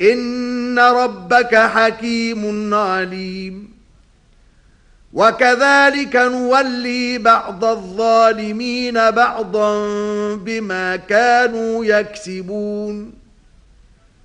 إن ربك حكيم عليم وكذلك نولي بعض الظالمين بعضا بما كانوا يكسبون